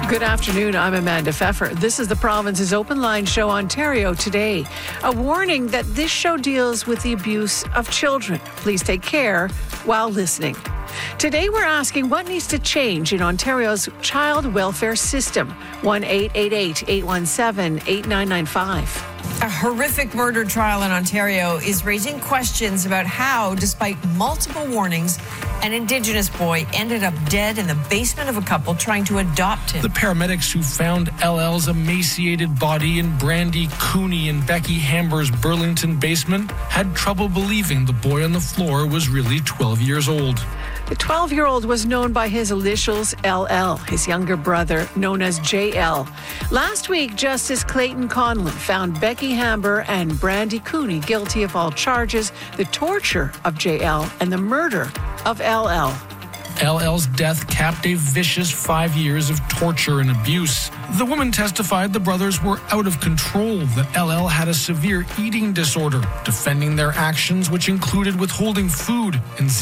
Good afternoon. I'm Amanda Pfeffer. This is the province's Open Line Show Ontario today. A warning that this show deals with the abuse of children. Please take care while listening. Today we're asking what needs to change in Ontario's child welfare system. 1-888-817-8995. A horrific murder trial in Ontario is raising questions about how, despite multiple warnings, an Indigenous boy ended up dead in the basement of a couple trying to adopt him. The paramedics who found LL's emaciated body in Brandy Cooney and Becky Hamber's Burlington basement had trouble believing the boy on the floor was really 12 years old. The 12-year-old was known by his initials LL, his younger brother known as JL. Last week, Justice Clayton Conlon found Becky Hamber and Brandy Cooney guilty of all charges, the torture of JL and the murder of LL. LL's death capped a vicious 5 years of torture and abuse. The woman testified the brothers were out of control, that LL had a severe eating disorder, defending their actions, which included withholding food and